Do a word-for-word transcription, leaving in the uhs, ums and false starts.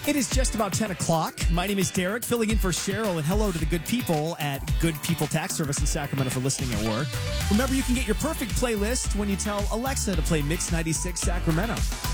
It is just about ten o'clock. My name is Derek, filling in for Cheryl, and hello to the good people at Good People Tax Service in Sacramento for listening at work. Remember, you can get your perfect playlist when you tell Alexa to play Mix ninety-six Sacramento.